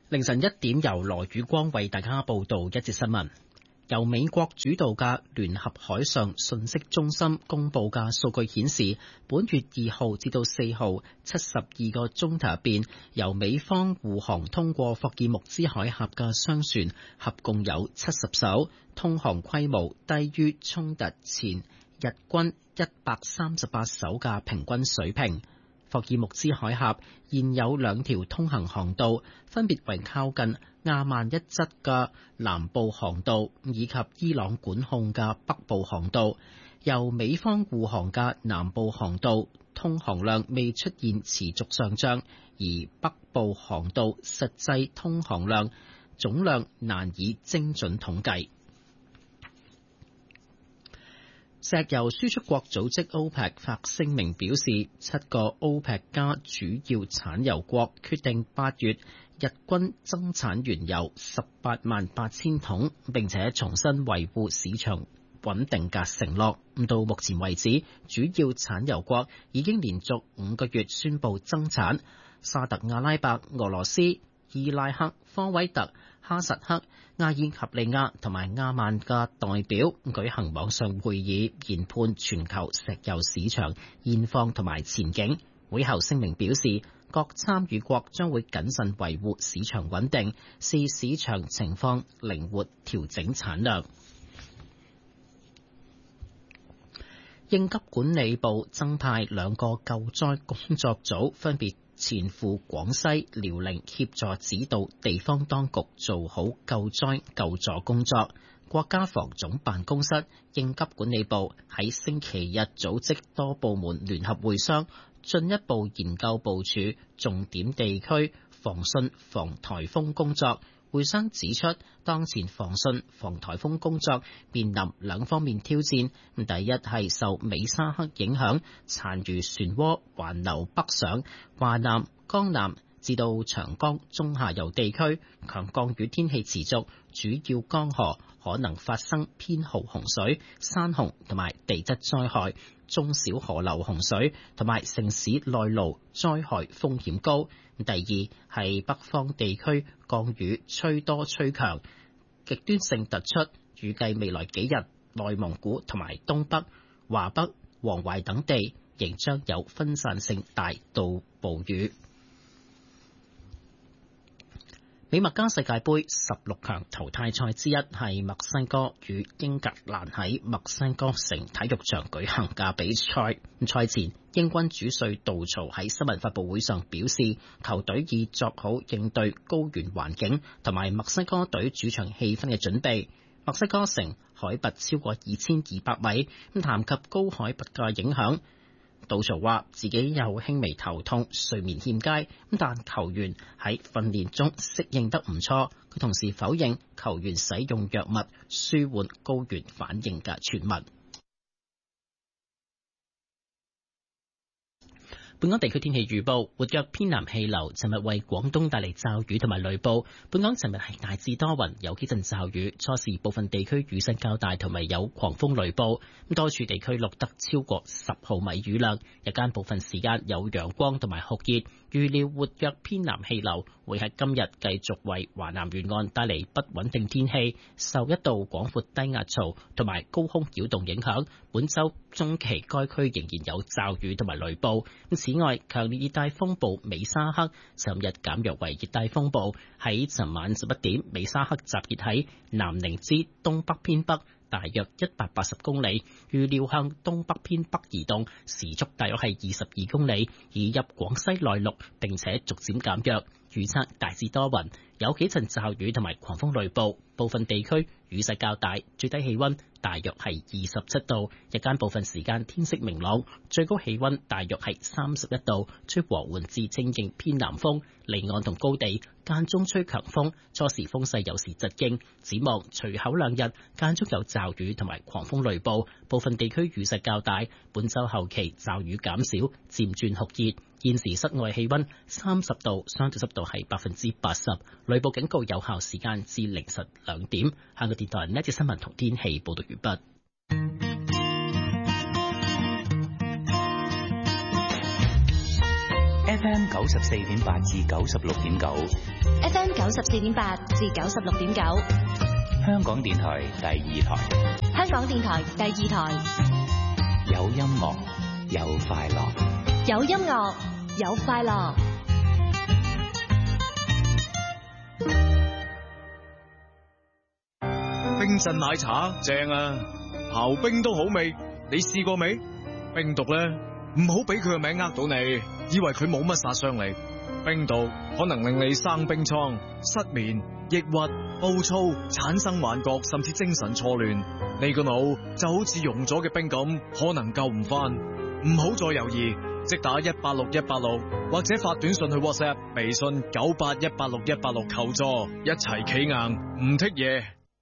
凌晨1點，由羅宇光為大家報道一節新聞。由美國主導嘅聯合海上信息中心公佈嘅數據顯示，本月2號至到4號72個鐘頭入邊，由美方護航通過霍爾木茲海峽嘅商船合共有70艘，通航規模低於衝突前日均138艘嘅平均水平。霍爾木茲海峽現有2條通行航道，分別為靠近亞曼一側嘅南部航道以及伊朗管控嘅北部航道。由美方護航嘅南部航道通航量未出現持續上漲，而北部航道實際通航量總量難以精準統計。石油輸出國組織 OPEC 發聲明表示，7個 OPEC 加主要產油國決定8月日均增產原油188000桶，並且重新維護市場穩定嘅承諾。到目前為止，主要產油國已經連續5個月宣布增產。沙特阿拉伯、俄羅斯、伊拉克、科威特、哈薩克、阿爾及利亞同埋亞曼嘅代表舉行網上會議，研判全球石油市場現況同埋前景。會後聲明表示，各參與國將會謹慎維護市場穩定，視市場情況靈活調整產量。應急管理部增派2個救災工作組，分別前赴廣西、遼寧協助指導地方當局做好救災救助工作。國家防總辦公室、應急管理部喺星期日組織多部門聯合會商，進一步研究部署重點地區防汛防颱風工作。會商指出，當前防汛防颱風工作面臨2方面挑戰。第一係受美沙克影響，殘餘漩渦環流北上，華南、江南至到長江中下游地區強降雨天氣持續，主要江河可能發生偏豪洪水、山洪同埋地質災害，中小河流洪水同埋城市內澇災害風險高。第二係北方地區降雨吹多吹強，極端性突出，預計未來幾日內蒙古同埋東北、華北、黃淮等地仍將有分散性大到暴雨。美墨加世界盃16強淘汰賽之一係墨西哥與英格蘭喺墨西哥城體育場舉行嘅比賽。賽前，英軍主帥杜曹喺新聞發佈會上表示，球隊已作好應對高原環境同埋墨西哥隊主場氣氛嘅準備。墨西哥城海拔超過2200米，談及高海拔嘅影響，杜曹話自己有輕微頭痛、睡眠欠佳，但球員喺訓練中適應得唔錯。佢同時否認球員使用藥物舒緩高原反應嘅傳聞。本港地區天氣預報，活躍偏南氣流尋日為廣東帶嚟驟雨同埋雷暴。本港尋日係大致多雲，有幾陣驟雨，初時部分地區雨勢較大，同埋有狂風雷暴。多處地區錄得超過10毫米雨量，日間部分時間有陽光同埋酷熱。預料活躍偏南氣流會喺今日繼續為華南沿岸帶嚟不穩定天氣，受一道廣闊低壓槽同埋高空擾動影響。本週中期該區仍然有驟雨同埋雷暴。此外，強烈熱帶風暴美沙克尋日減弱為熱帶風暴，喺尋晚11點，美沙克集結喺南寧之東北偏北，大約180公里，預料向東北偏北移動，時速大約係22公里，移入廣西內陸，並且逐漸減弱。預測大致多雲，有幾陣驟雨同埋狂風雷暴，部分地區雨勢較大，最低氣溫大約係27度，日間部分時間天色明朗，最高氣溫大約係31度，吹和緩至清勁偏南風，離岸同高地間中吹強風，初時風勢有時疾勁。展望隨後2日間中有驟雨同埋狂風雷暴，部分地區雨勢較大。本週後期驟雨減少，漸轉酷熱。現時室外氣溫30度，相對濕度係80%，雷暴警告有效時間至凌晨2點。香港電台呢節新聞同天氣報道完畢。 FM 94.8至96.9 ，FM 94.8至96.9， 香港電台第二台， 香港電台第二台， 有音樂，有快樂， 有音樂，有快樂。 冰鎮奶茶正啊，刨冰都好味，你試過未？冰毒咧，唔好俾佢個名呃到你，以為佢冇乜殺傷力。冰毒可能令你生冰瘡、失眠、抑鬱、暴躁、產生幻覺，甚至精神錯亂。你個腦就好似溶咗嘅冰咁，可能救唔翻。唔好再猶豫，即打186186，或者發短信去 WhatsApp、微信9818616求助，一齊企硬，唔剔嘢。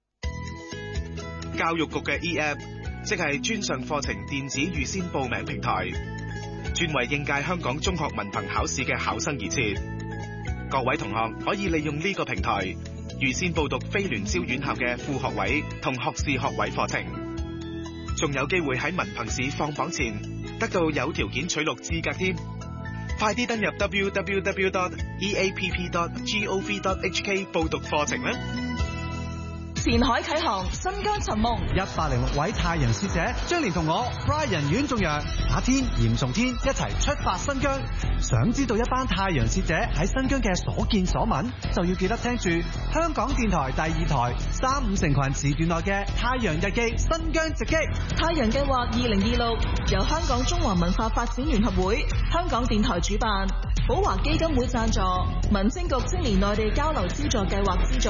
教育局嘅 eApp， 即係專上課程電子預先報名平台，專為應屆香港中學文憑考試嘅考生而設。各位同學可以利用呢個平台預先報讀非聯招院校嘅副學位同學士學位課程，仲有機會喺文憑試放榜前得到有條件取錄資格添。快啲登入 www.eapp.gov.hk 報讀課程啦！ 前海啟航，新疆尋夢，106位太陽使者將連同我 Brian 阮仲陽、阿天、嚴重天一齊出發新疆。想知道一班太陽使者喺新疆嘅所見所聞，就要記得聽住香港電台第二台3、5成群時段內嘅《太陽日記》新疆直擊。太陽計劃2026由香港中華文化發展聯合會、香港電台主辦，寶華基金會贊助，民政局青年內地交流資助計劃資助。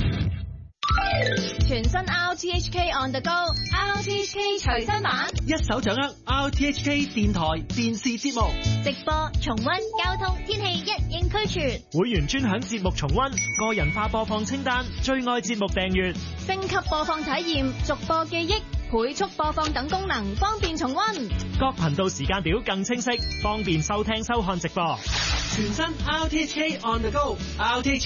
全新 RTHK On The Go，RTHK 隨身版， 一手掌握 RTHK 電台電視節目直播、重溫、交通、天氣一應俱全。 會員專享節目重溫、個人化播放清單、最愛節目訂閱、 升級播放體驗、逐播記憶、倍速播放等功能，方便重溫。 各頻道時間表更清晰，方便收聽收看直播。 全新 RTHK On The Go，RTHK